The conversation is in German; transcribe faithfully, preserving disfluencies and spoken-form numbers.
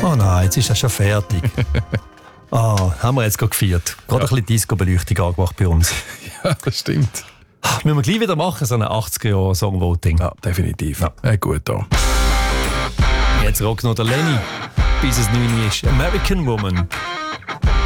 Oh nein, jetzt ist er schon fertig. Ah, haben wir jetzt gerade gefeiert. Gerade ja. ein bisschen Disco-Beleuchtung angemacht bei uns. Ja, das stimmt. Müssen wir gleich wieder machen, so ein achtziger-Jahre-Songvoting. Ja, definitiv. Ja. Ja, gut da. Jetzt rockt noch der Lenny, bis es neun ist. American Woman.